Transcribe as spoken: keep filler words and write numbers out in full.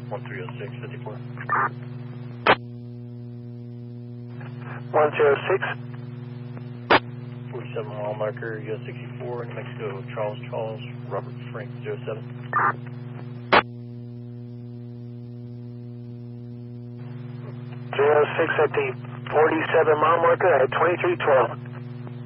one three oh six, fifty-four. one zero six. forty-seven mile marker, U S sixty-four, New Mexico, Charles Charles, Robert Frank, zero seven. zero six at the forty-seven mile marker at twenty-three twelve.